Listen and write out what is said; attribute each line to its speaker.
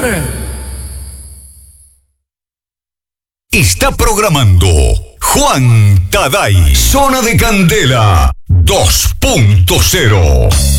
Speaker 1: Está programando Juan Taday, Zona de Candela 2.0.